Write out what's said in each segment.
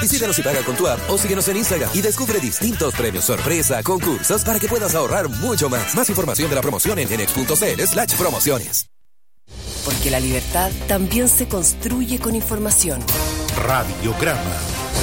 Visítanos y paga con tu app o síguenos en Instagram y descubre distintos premios sorpresa, concursos para que puedas ahorrar mucho más. Más información de la promoción en genex.cl/promociones. Porque la libertad también se construye con información. Radiograma.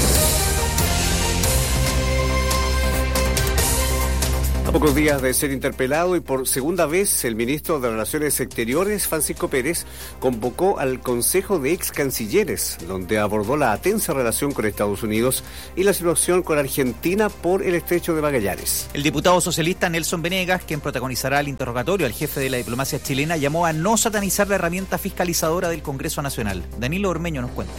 A pocos días de ser interpelado y por segunda vez, el ministro de Relaciones Exteriores, Francisco Pérez, convocó al Consejo de Ex Cancilleres, donde abordó la tensa relación con Estados Unidos y la situación con Argentina por el Estrecho de Magallanes. El diputado socialista Nelson Venegas, quien protagonizará el interrogatorio al jefe de la diplomacia chilena, llamó a no satanizar la herramienta fiscalizadora del Congreso Nacional. Danilo Ormeño nos cuenta.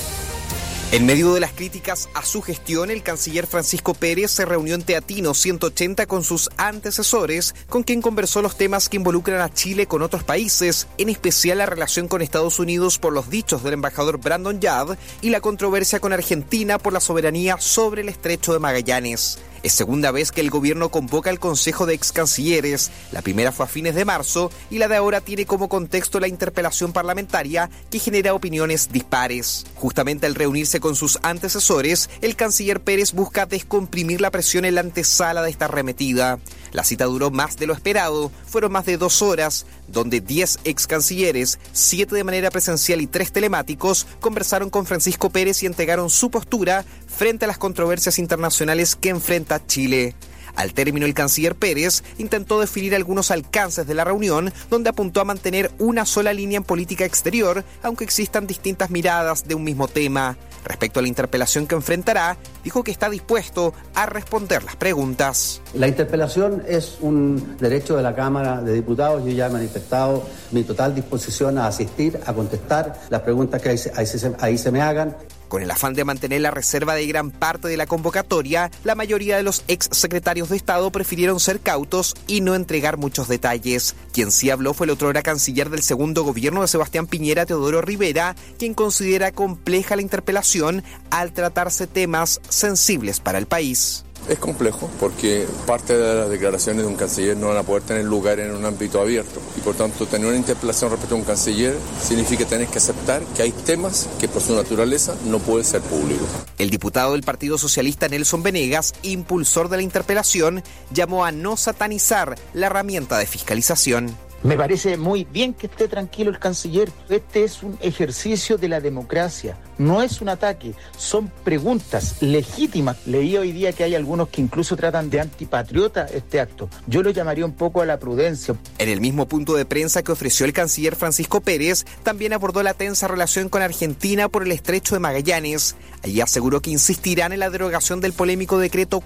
En medio de las críticas a su gestión, el canciller Francisco Pérez se reunió en Teatino 180 con sus antecesores, con quien conversó los temas que involucran a Chile con otros países, en especial la relación con Estados Unidos por los dichos del embajador Brandon Yard y la controversia con Argentina por la soberanía sobre el Estrecho de Magallanes. Es segunda vez que el gobierno convoca al Consejo de Ex Cancilleres. La primera fue a fines de marzo y la de ahora tiene como contexto la interpelación parlamentaria que genera opiniones dispares. Justamente al reunirse con sus antecesores, el canciller Pérez busca descomprimir la presión en la antesala de esta arremetida. La cita duró más de lo esperado, fueron más de 2 horas, donde 10 ex cancilleres, 7 de manera presencial y 3 telemáticos, conversaron con Francisco Pérez y entregaron su postura frente a las controversias internacionales que enfrenta Chile. Al término, el canciller Pérez intentó definir algunos alcances de la reunión, donde apuntó a mantener una sola línea en política exterior, aunque existan distintas miradas de un mismo tema. Respecto a la interpelación que enfrentará, dijo que está dispuesto a responder las preguntas. La interpelación es un derecho de la Cámara de Diputados. Yo ya he manifestado mi total disposición a asistir, a contestar las preguntas que ahí se me hagan. Con el afán de mantener la reserva de gran parte de la convocatoria, la mayoría de los ex secretarios de Estado prefirieron ser cautos y no entregar muchos detalles. Quien sí habló fue el otrora canciller del segundo gobierno de Sebastián Piñera, Teodoro Rivera, quien considera compleja la interpelación al tratarse temas sensibles para el país. Es complejo porque parte de las declaraciones de un canciller no van a poder tener lugar en un ámbito abierto y por tanto tener una interpelación respecto a un canciller significa tener que aceptar que hay temas que por su naturaleza no pueden ser públicos. El diputado del Partido Socialista Nelson Venegas, impulsor de la interpelación, llamó a no satanizar la herramienta de fiscalización. Me parece muy bien que esté tranquilo el canciller. Este es un ejercicio de la democracia, no es un ataque, son preguntas legítimas. Leí hoy día que hay algunos que incluso tratan de antipatriota este acto. Yo lo llamaría un poco a la prudencia. En el mismo punto de prensa que ofreció el canciller Francisco Pérez, también abordó la tensa relación con Argentina por el Estrecho de Magallanes. Allí aseguró que insistirán en la derogación del polémico decreto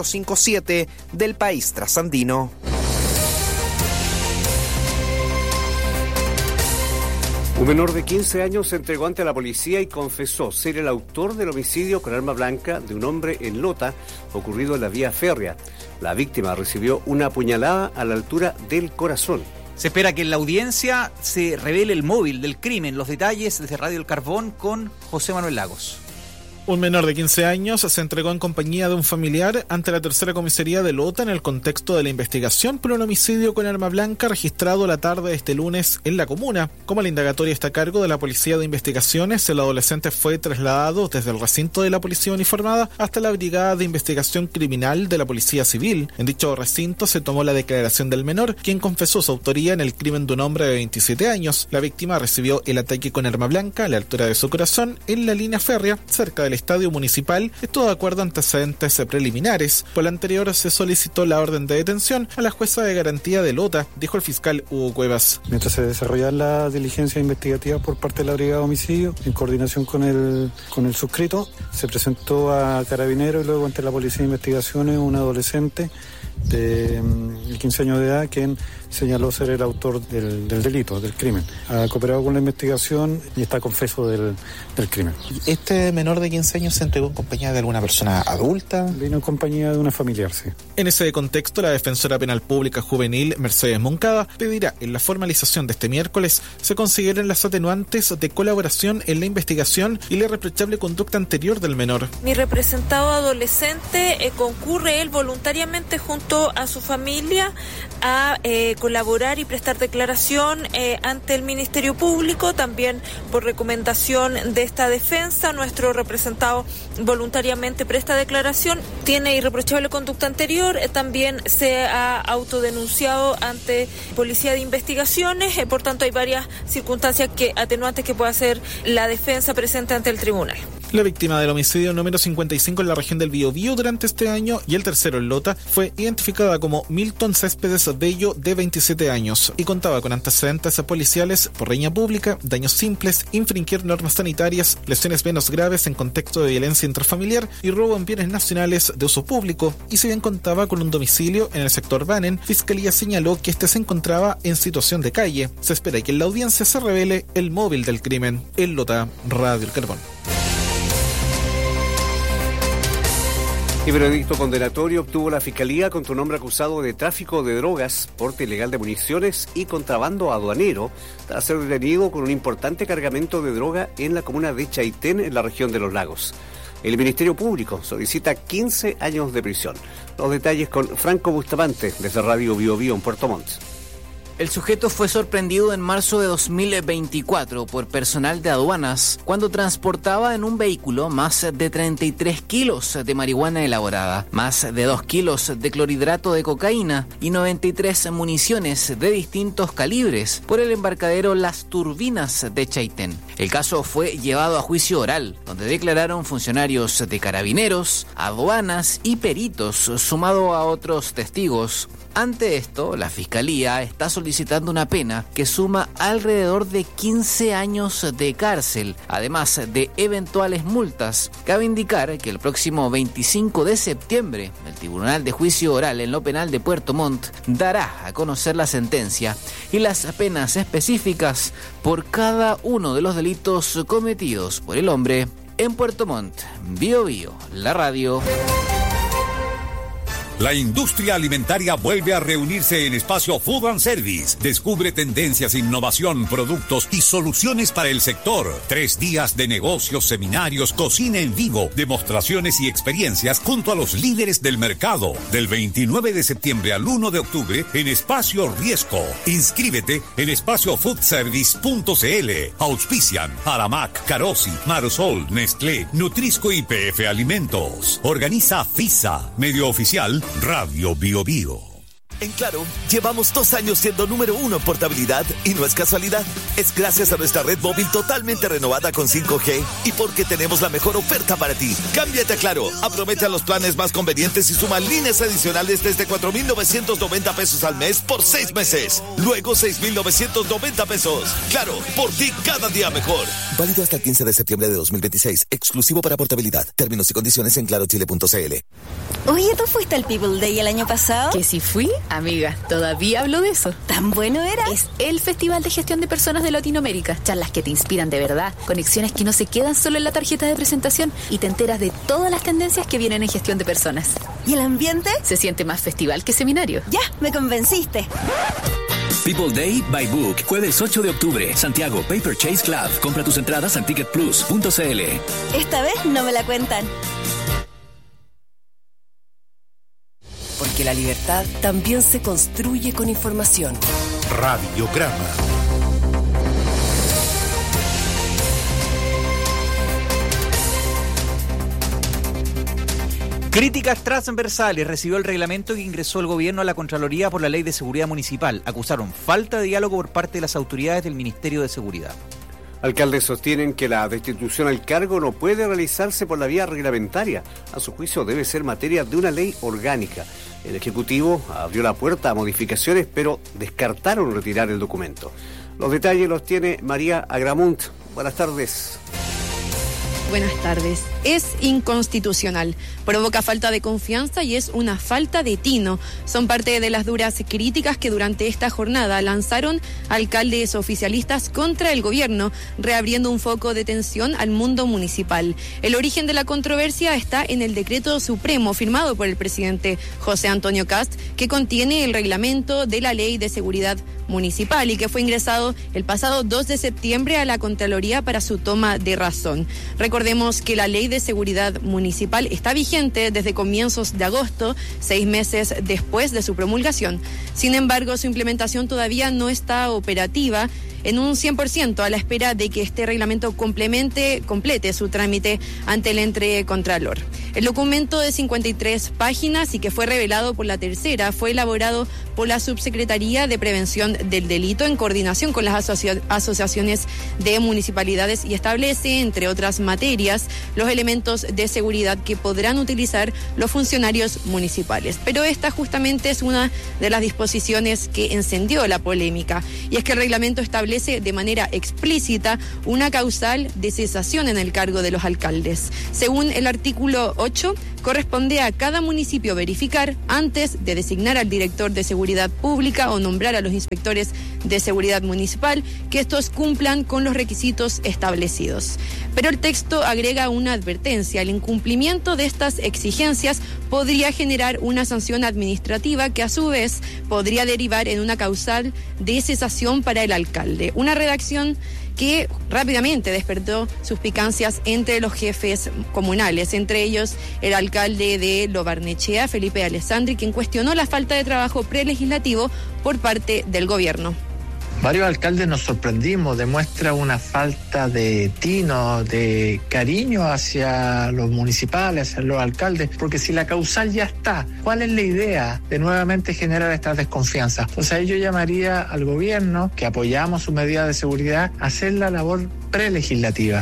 457 del país trasandino. Un menor de 15 años se entregó ante la policía y confesó ser el autor del homicidio con arma blanca de un hombre en Lota, ocurrido en la vía férrea. La víctima recibió una puñalada a la altura del corazón. Se espera que en la audiencia se revele el móvil del crimen. Los detalles desde Radio El Carbón con José Manuel Lagos. Un menor de 15 años se entregó en compañía de un familiar ante la tercera comisaría de Lota en el contexto de la investigación por un homicidio con arma blanca registrado la tarde de este lunes en la comuna. Como la indagatoria está a cargo de la Policía de Investigaciones, el adolescente fue trasladado desde el recinto de la Policía Uniformada hasta la Brigada de Investigación Criminal de la Policía Civil. En dicho recinto se tomó la declaración del menor, quien confesó su autoría en el crimen de un hombre de 27 años. La víctima recibió el ataque con arma blanca a la altura de su corazón en la línea férrea, cerca del estadio municipal, esto de acuerdo a antecedentes preliminares. Por lo anterior se solicitó la orden de detención a la jueza de garantía de Lota, dijo el fiscal Hugo Cuevas. Mientras se desarrolla la diligencia investigativa por parte de la Brigada de Homicidio, en coordinación con el suscrito, se presentó a Carabineros y luego ante la Policía de Investigaciones un adolescente de 15 años de edad quien señaló ser el autor del delito, del crimen. Ha cooperado con la investigación y está confeso del crimen. ¿Este menor de 15 años se entregó en compañía de alguna persona adulta? Vino en compañía de una familiar, sí. En ese contexto, la defensora penal pública juvenil Mercedes Moncada pedirá en la formalización de este miércoles se consideren las atenuantes de colaboración en la investigación y la irreprochable conducta anterior del menor. Mi representado adolescente concurre él voluntariamente junto invitó a su familia a colaborar y prestar declaración ante el Ministerio Público. También por recomendación de esta defensa, nuestro representado voluntariamente presta declaración. Tiene irreprochable conducta anterior, también se ha autodenunciado ante Policía de Investigaciones, por tanto hay varias circunstancias atenuantes que puede hacer la defensa presente ante el tribunal. La víctima del homicidio número 55 en la región del Biobío durante este año y el tercero en Lota fue identificada como Milton Céspedes Bello, de 27 años, y contaba con antecedentes policiales por riña pública, daños simples, infringir normas sanitarias, lesiones menos graves en contexto de violencia intrafamiliar y robo en bienes nacionales de uso público. Y si bien contaba con un domicilio en el sector Banen, Fiscalía señaló que este se encontraba en situación de calle. Se espera que en la audiencia se revele el móvil del crimen. En Lota, Radio El Carbón. Y veredicto condenatorio obtuvo la Fiscalía contra un hombre acusado de tráfico de drogas, porte ilegal de municiones y contrabando aduanero, tras ser detenido con un importante cargamento de droga en la comuna de Chaitén, en la región de Los Lagos. El Ministerio Público solicita 15 años de prisión. Los detalles con Franco Bustamante, desde Radio Biobío en Puerto Montt. El sujeto fue sorprendido en marzo de 2024 por personal de aduanas cuando transportaba en un vehículo más de 33 kilos de marihuana elaborada, más de 2 kilos de clorhidrato de cocaína y 93 municiones de distintos calibres por el embarcadero Las Turbinas de Chaitén. El caso fue llevado a juicio oral, donde declararon funcionarios de Carabineros, aduanas y peritos, sumado a otros testigos. Ante esto, la Fiscalía está solicitando una pena que suma alrededor de 15 años de cárcel, además de eventuales multas. Cabe indicar que el próximo 25 de septiembre, el Tribunal de Juicio Oral en lo Penal de Puerto Montt dará a conocer la sentencia y las penas específicas por cada uno de los delitos cometidos por el hombre en Puerto Montt. Biobío, la radio. La industria alimentaria vuelve a reunirse en Espacio Food and Service. Descubre tendencias, innovación, productos y soluciones para el sector. 3 días de negocios, seminarios, cocina en vivo, demostraciones y experiencias junto a los líderes del mercado. Del 29 de septiembre al 1 de octubre en Espacio Riesco. Inscríbete en espaciofoodservice.cl. Auspician Aramac, Carosi, Marosol, Nestlé, Nutrisco y PF Alimentos. Organiza FISA, medio oficial Radio Biobío. En Claro, llevamos 2 años siendo número 1 en portabilidad y no es casualidad. Es gracias a nuestra red móvil totalmente renovada con 5G y porque tenemos la mejor oferta para ti. Cámbiate a Claro, aprovecha los planes más convenientes y suma líneas adicionales desde 4,990 pesos al mes por 6 meses. Luego 6,990 pesos. Claro, por ti cada día mejor. Válido hasta el 15 de septiembre de 2026. Exclusivo para portabilidad. Términos y condiciones en clarochile.cl. Oye, ¿tú fuiste al People Day el año pasado? ¿Que sí fui? Amiga, todavía hablo de eso. ¿Tan bueno era? Es el Festival de Gestión de Personas de Latinoamérica. Charlas que te inspiran de verdad, conexiones que no se quedan solo en la tarjeta de presentación y te enteras de todas las tendencias que vienen en gestión de personas. ¿Y el ambiente? Se siente más festival que seminario. Ya, me convenciste. People Day by Book, jueves 8 de octubre, Santiago, Paper Chase Club. Compra tus entradas en ticketplus.cl. Esta vez no me la cuentan. Porque la libertad también se construye con información. Radiograma. Críticas transversales recibió el reglamento que ingresó el gobierno a la Contraloría por la Ley de Seguridad Municipal. Acusaron falta de diálogo por parte de las autoridades del Ministerio de Seguridad. Alcaldes sostienen que la destitución al cargo no puede realizarse por la vía reglamentaria. A su juicio debe ser materia de una ley orgánica. El Ejecutivo abrió la puerta a modificaciones, pero descartaron retirar el documento. Los detalles los tiene María Agramunt. Buenas tardes. Buenas tardes. Es inconstitucional, provoca falta de confianza y es una falta de tino. Son parte de las duras críticas que durante esta jornada lanzaron alcaldes oficialistas contra el gobierno, reabriendo un foco de tensión al mundo municipal. El origen de la controversia está en el decreto supremo firmado por el presidente José Antonio Kast, que contiene el reglamento de la Ley de Seguridad Municipal y que fue ingresado el pasado 2 de septiembre a la Contraloría para su toma de razón. Recordemos que la Ley de Seguridad Municipal está vigente desde comienzos de agosto, 6 meses después de su promulgación. Sin embargo, su implementación todavía no está operativa en un 100% a la espera de que este reglamento complete su trámite ante el ente Contralor. El documento de 53 páginas y que fue revelado por la tercera fue elaborado por la Subsecretaría de Prevención del Delito en coordinación con las asociaciones de municipalidades y establece, entre otras materias, los elementos de seguridad que podrán utilizar los funcionarios municipales. Pero esta justamente es una de las disposiciones que encendió la polémica, y es que el reglamento establece de manera explícita una causal de cesación en el cargo de los alcaldes. Según el artículo 8, corresponde a cada municipio verificar, antes de designar al director de seguridad pública o nombrar a los inspectores de seguridad municipal, que estos cumplan con los requisitos establecidos. Pero el texto agrega una advertencia: el incumplimiento de estas exigencias podría generar una sanción administrativa que a su vez podría derivar en una causal de cesación para el alcalde. Una redacción que rápidamente despertó suspicacias entre los jefes comunales, entre ellos el alcalde de Lo Barnechea, Felipe Alessandri, quien cuestionó la falta de trabajo prelegislativo por parte del gobierno. Varios alcaldes nos sorprendimos, demuestra una falta de tino, de cariño hacia los municipales, hacia los alcaldes, porque si la causal ya está, ¿cuál es la idea de nuevamente generar esta desconfianza? Entonces ahí yo llamaría al gobierno, que apoyamos su medida de seguridad, a hacer la labor prelegislativa.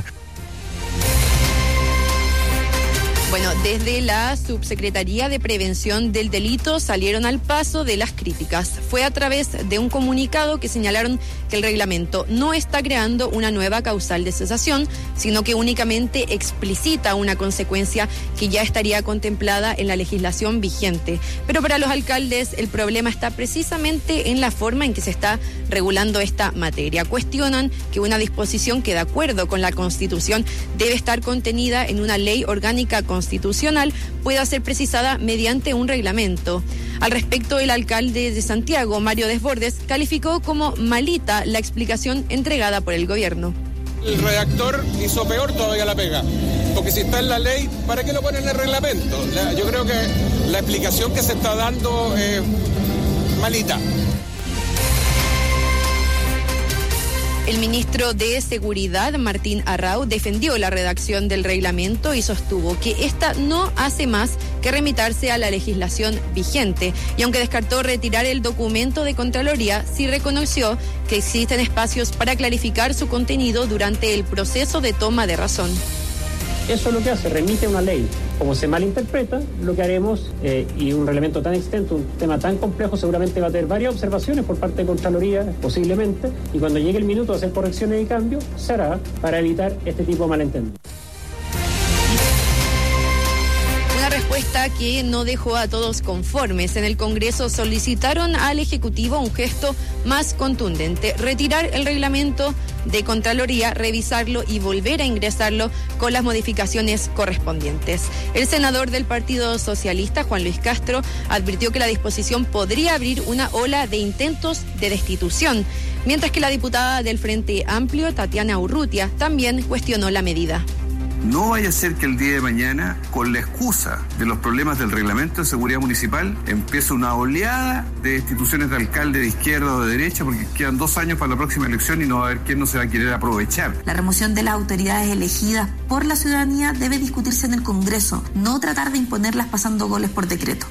Bueno, desde la Subsecretaría de Prevención del Delito salieron al paso de las críticas. Fue a través de un comunicado que señalaron que el reglamento no está creando una nueva causal de cesación, sino que únicamente explicita una consecuencia que ya estaría contemplada en la legislación vigente. Pero para los alcaldes el problema está precisamente en la forma en que se está regulando esta materia. Cuestionan que una disposición que, de acuerdo con la Constitución, debe estar contenida en una ley orgánica constitucional, pueda ser precisada mediante un reglamento. Al respecto, el alcalde de Santiago, Mario Desbordes, calificó como malita la explicación entregada por el gobierno. El redactor hizo peor todavía la pega, porque si está en la ley, ¿para qué lo ponen en el reglamento? Yo creo que la explicación que se está dando es malita. El ministro de Seguridad, Martín Arrau, defendió la redacción del reglamento y sostuvo que esta no hace más que remitirse a la legislación vigente. Y aunque descartó retirar el documento de Contraloría, sí reconoció que existen espacios para clarificar su contenido durante el proceso de toma de razón. Eso es lo que hace, remite una ley. Como se malinterpreta, lo que haremos, y un reglamento tan extenso, un tema tan complejo, seguramente va a tener varias observaciones por parte de Contraloría, posiblemente, y cuando llegue el minuto de hacer correcciones y cambios, se hará para evitar este tipo de malentendidos. Una respuesta que no dejó a todos conformes. En el Congreso solicitaron al Ejecutivo un gesto más contundente: retirar el reglamento de Contraloría, revisarlo y volver a ingresarlo con las modificaciones correspondientes. El senador del Partido Socialista, Juan Luis Castro, advirtió que la disposición podría abrir una ola de intentos de destitución, mientras que la diputada del Frente Amplio, Tatiana Urrutia, también cuestionó la medida. No vaya a ser que el día de mañana, con la excusa de los problemas del reglamento de seguridad municipal, empiece una oleada de destituciones de alcalde de izquierda o de derecha, porque quedan 2 años para la próxima elección y no va a haber quién no se va a querer aprovechar. La remoción de las autoridades elegidas por la ciudadanía debe discutirse en el Congreso, no tratar de imponerlas pasando goles por decreto.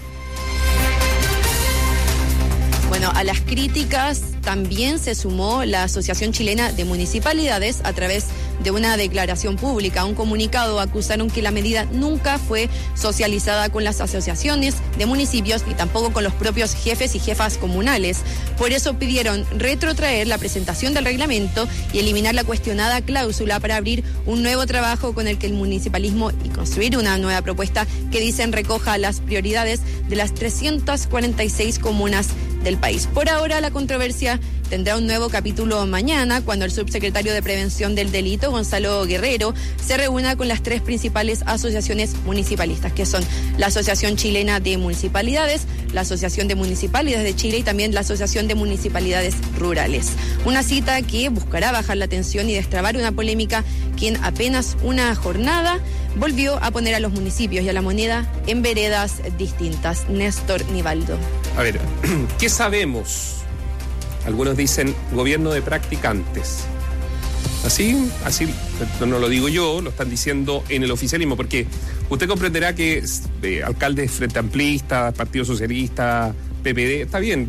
Bueno, a las críticas también se sumó la Asociación Chilena de Municipalidades a través de una declaración pública. Un comunicado acusaron que la medida nunca fue socializada con las asociaciones de municipios ni tampoco con los propios jefes y jefas comunales. Por eso pidieron retrotraer la presentación del reglamento y eliminar la cuestionada cláusula para abrir un nuevo trabajo con el que el municipalismo y construir una nueva propuesta que dicen recoja las prioridades de las 346 comunas del país. Por ahora la controversia tendrá un nuevo capítulo mañana, cuando el subsecretario de Prevención del Delito, Gonzalo Guerrero, se reúna con las 3 principales asociaciones municipalistas, que son la Asociación Chilena de Municipalidades, la Asociación de Municipalidades de Chile y también la Asociación de Municipalidades Rurales. Una cita que buscará bajar la tensión y destrabar una polémica que en apenas una jornada volvió a poner a los municipios y a la moneda en veredas distintas. Néstor Nivaldo. A ver, ¿qué sabemos? Algunos dicen gobierno de practicantes. Así no lo digo yo, lo están diciendo en el oficialismo, porque usted comprenderá que alcaldes frente amplistas, Partido Socialista, PPD, está bien,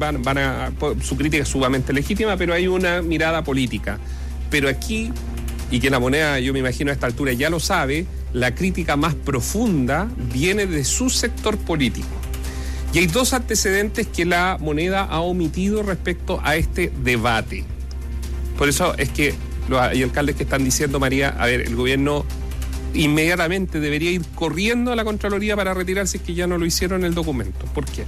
su crítica es sumamente legítima, pero hay una mirada política. Pero aquí, y que la moneda, yo me imagino a esta altura ya lo sabe, la crítica más profunda viene de su sector político. Y hay 2 antecedentes que la moneda ha omitido respecto a este debate. Por eso es que hay alcaldes que están diciendo, María, a ver, el gobierno inmediatamente debería ir corriendo a la Contraloría para retirarse, que ya no lo hicieron en el documento. ¿Por qué?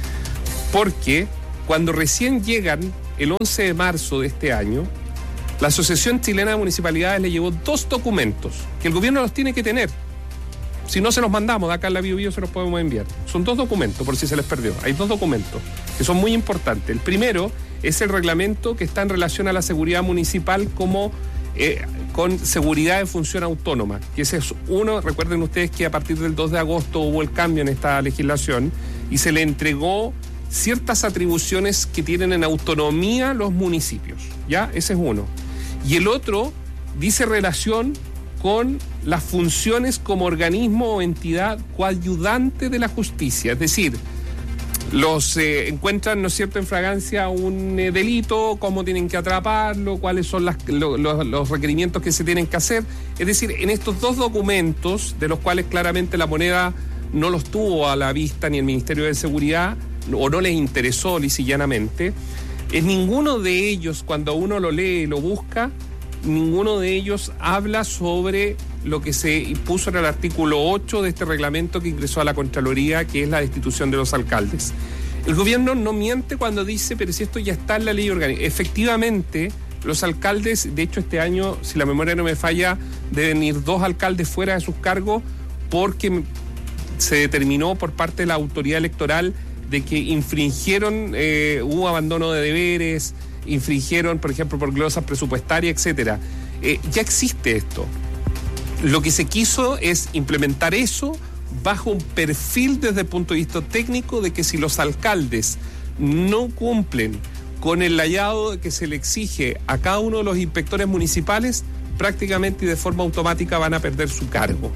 Porque cuando recién llegan, el 11 de marzo de este año, la Asociación Chilena de Municipalidades le llevó 2 documentos que el gobierno los tiene que tener. Si no se los mandamos, de acá en la Bio Bio se los podemos enviar. Son 2 documentos, por si se les perdió. Hay 2 documentos que son muy importantes. El primero es el reglamento que está en relación a la seguridad municipal como con seguridad de función autónoma. Que ese es uno, recuerden ustedes que a partir del 2 de agosto hubo el cambio en esta legislación y se le entregó ciertas atribuciones que tienen en autonomía los municipios. ¿Ya? Ese es uno. Y el otro dice relación con las funciones como organismo o entidad coayudante de la justicia. Es decir, los encuentran, ¿no es cierto?, en fragancia un delito, cómo tienen que atraparlo, cuáles son los requerimientos que se tienen que hacer. Es decir, en estos 2 documentos, de los cuales claramente la moneda no los tuvo a la vista ni el Ministerio de Seguridad, o no les interesó lisa y llanamente, en ninguno de ellos, cuando uno lo lee y lo busca, ninguno de ellos habla sobre lo que se impuso en el artículo 8 de este reglamento que ingresó a la Contraloría, que es la destitución de los alcaldes. El gobierno no miente cuando dice, pero si esto ya está en la ley orgánica. Efectivamente, los alcaldes, de hecho este año, si la memoria no me falla, deben ir 2 alcaldes fuera de sus cargos porque se determinó por parte de la autoridad electoral de que infringieron, hubo abandono de deberes, infringieron, por ejemplo, por glosas presupuestarias, etcétera. Ya existe esto. Lo que se quiso es implementar eso bajo un perfil desde el punto de vista técnico de que si los alcaldes no cumplen con el layado que se le exige a cada uno de los inspectores municipales, prácticamente y de forma automática van a perder su cargo.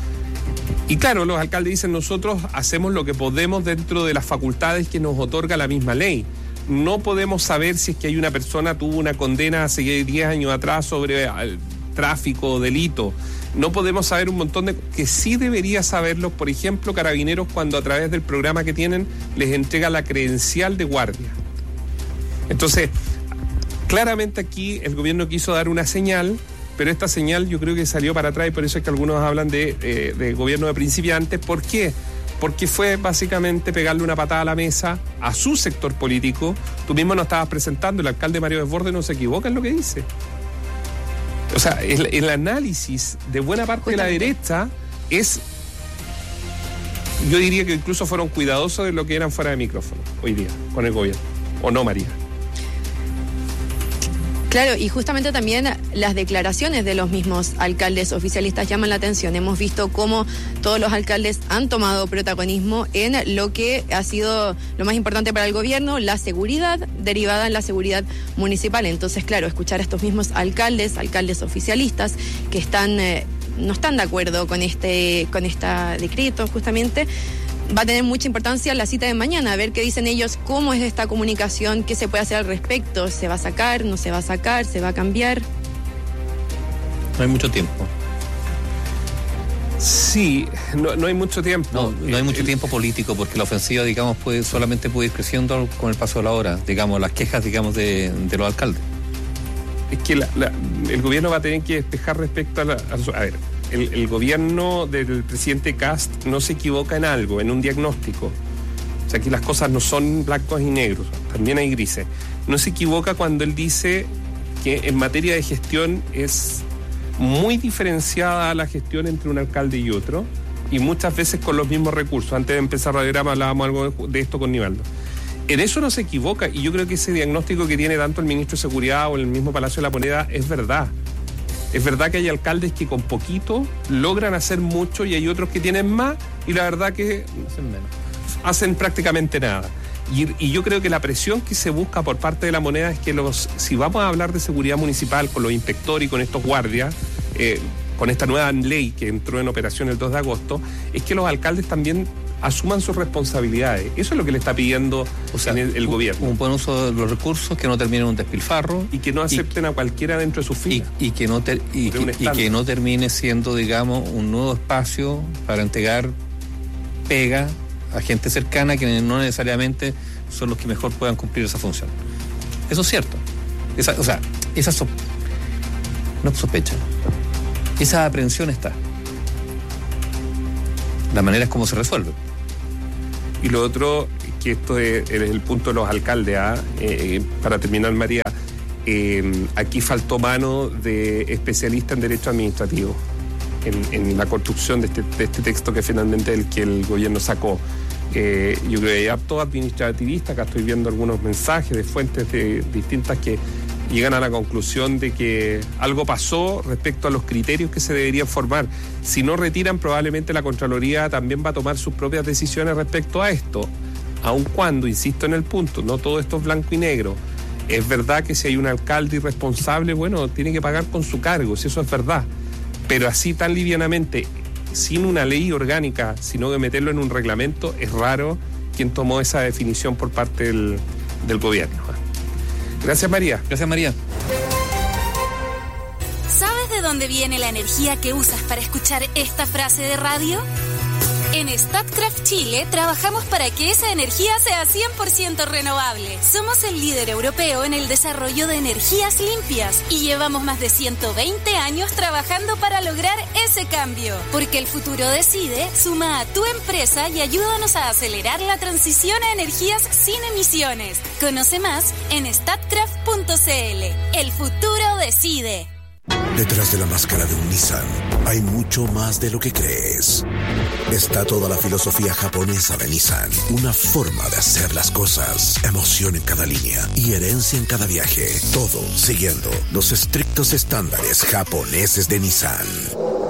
Y claro, los alcaldes dicen, nosotros hacemos lo que podemos dentro de las facultades que nos otorga la misma ley. No podemos saber si es que hay una persona tuvo una condena hace 10 años atrás sobre tráfico o delito. No podemos saber un montón de que sí debería saberlo, por ejemplo, Carabineros, cuando a través del programa que tienen les entrega la credencial de guardia. Entonces, claramente aquí el gobierno quiso dar una señal, pero esta señal yo creo que salió para atrás y por eso es que algunos hablan de gobierno de principiantes. ¿Por qué? Porque fue básicamente pegarle una patada a la mesa a su sector político. Tú mismo nos estabas presentando, el alcalde Mario Desbordes no se equivoca en lo que dice. O sea, el análisis de buena parte de la derecha es, yo diría que incluso fueron cuidadosos de lo que eran fuera de micrófono hoy día con el gobierno. ¿O no, María? Claro, y justamente también las declaraciones de los mismos alcaldes oficialistas llaman la atención. Hemos visto cómo todos los alcaldes han tomado protagonismo en lo que ha sido lo más importante para el gobierno, la seguridad, derivada en la seguridad municipal. Entonces, claro, escuchar a estos mismos alcaldes oficialistas que no están de acuerdo con este decreto, justamente, va a tener mucha importancia la cita de mañana, a ver qué dicen ellos, cómo es esta comunicación, qué se puede hacer al respecto, ¿se va a sacar, no se va a sacar, se va a cambiar? No hay mucho tiempo. Sí, no hay mucho tiempo. No hay mucho tiempo político, porque la ofensiva, digamos, solamente puede ir creciendo con el paso de la hora, digamos, las quejas, digamos, de los alcaldes. Es que el gobierno va a tener que despejar respecto a ver, el gobierno del presidente Kast no se equivoca en algo, en un diagnóstico. sea, aquí las cosas no son blancos y negros, también hay grises. No se equivoca cuando él dice que en materia de gestión es muy diferenciada la gestión entre un alcalde y otro, y muchas veces con los mismos recursos. Antes de empezar Radiograma hablábamos algo de esto con Nivaldo. En eso no se equivoca, y yo creo que ese diagnóstico que tiene tanto el ministro de Seguridad o el mismo Palacio de la Moneda es verdad. Es verdad que hay alcaldes que con poquito logran hacer mucho y hay otros que tienen más y la verdad que hacen prácticamente nada. Y yo creo que la presión que se busca por parte de la Moneda es que si vamos a hablar de seguridad municipal con los inspectores y con estos guardias, con esta nueva ley que entró en operación el 2 de agosto, es que los alcaldes también asuman sus responsabilidades. Eso es lo que le está pidiendo el gobierno. Un buen uso de los recursos, que no termine en un despilfarro. Y que no acepten a cualquiera dentro de sus filas. Y que no termine siendo, digamos, un nuevo espacio para entregar pega a gente cercana que no necesariamente son los que mejor puedan cumplir esa función. Eso es cierto. No sospecha. Esa aprehensión está. La manera es como se resuelve. Y lo otro, que esto es el punto de los alcaldes, para terminar, María, aquí faltó mano de especialistas en derecho administrativo en la construcción de este texto que finalmente el gobierno sacó. Yo creo que hay harto administrativista, acá estoy viendo algunos mensajes de fuentes distintas que llegan a la conclusión de que algo pasó respecto a los criterios que se deberían formar. Si no retiran, probablemente la Contraloría también va a tomar sus propias decisiones respecto a esto, aun cuando, insisto en el punto, no todo esto es blanco y negro. Es verdad que si hay un alcalde irresponsable, bueno, tiene que pagar con su cargo, si eso es verdad, pero así tan livianamente, sin una ley orgánica, sino que meterlo en un reglamento, es raro quien tomó esa definición por parte del gobierno. Gracias, María. Gracias, María. ¿Sabes de dónde viene la energía que usas para escuchar esta frase de radio? En Statkraft Chile trabajamos para que esa energía sea 100% renovable. Somos el líder europeo en el desarrollo de energías limpias y llevamos más de 120 años trabajando para lograr ese cambio. Porque el futuro decide, suma a tu empresa y ayúdanos a acelerar la transición a energías sin emisiones. Conoce más en statkraft.cl. El futuro decide. Detrás de la máscara de un Nissan hay mucho más de lo que crees. Está toda la filosofía japonesa de Nissan, una forma de hacer las cosas, emoción en cada línea y herencia en cada viaje, todo siguiendo los estrictos estándares japoneses de Nissan.